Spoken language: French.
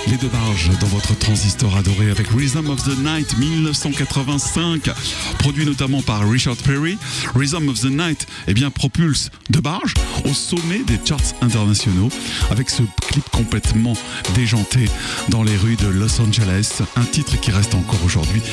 Les Debarge dans votre transistor adoré avec Rhythm of the Night 1985, produit notamment par Richard Perry. Rhythm of the Night propulse Debarge au sommet des charts internationaux avec ce clip complètement déjanté dans les rues de Los Angeles, un titre qui reste encore aujourd'hui